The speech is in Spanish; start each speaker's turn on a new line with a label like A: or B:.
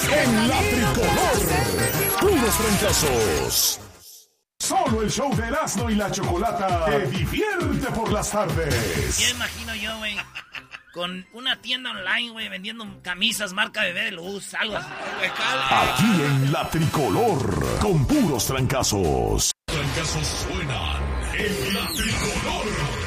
A: en la Tricolor. Puros fracasos. Solo el show de Erasmo y la Chocolata te divierte por las tardes.
B: Ya imagino yo, güey, con una tienda online, güey, vendiendo camisas marca Bebé de Luz, algo así.
A: Aquí en la Tricolor, con puros trancazos.
C: Trancazos suenan en la Tricolor.